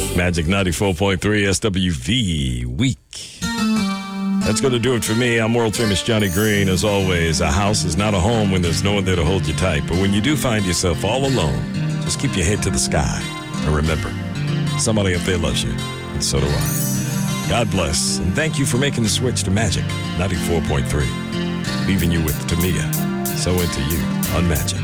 Magic 94.3 SWV Week. That's going to do it for me. I'm world famous Johnny Green. As always, a house is not a home when there's no one there to hold you tight. But when you do find yourself all alone, just keep your head to the sky. And remember, somebody up there loves you. And so do I. God bless. And thank you for making the switch to Magic 94.3. Leaving you with Tamia. So into you on Magic.